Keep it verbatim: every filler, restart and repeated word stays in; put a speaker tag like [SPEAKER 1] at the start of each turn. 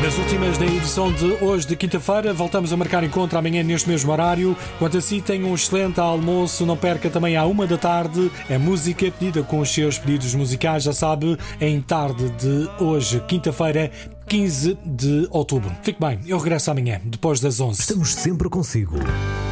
[SPEAKER 1] Nas últimas da edição de hoje, de quinta-feira, voltamos a marcar encontro amanhã neste mesmo horário. Quanto a si, tenha um excelente almoço. Não perca também à uma da tarde a música pedida com os seus pedidos musicais, já sabe, em tarde de hoje, quinta-feira, quinze de outubro. Fique bem, eu regresso amanhã, depois das onze.
[SPEAKER 2] Estamos sempre consigo.